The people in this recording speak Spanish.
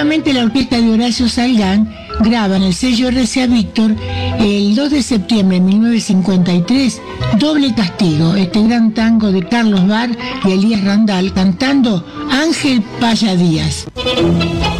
nuevamente la orquesta de Horacio Salgán graba en el sello RCA Víctor el 2 de septiembre de 1953 Doble Castigo, este gran tango de Carlos Bar y Elías Randall cantando Ángel Paya Díaz.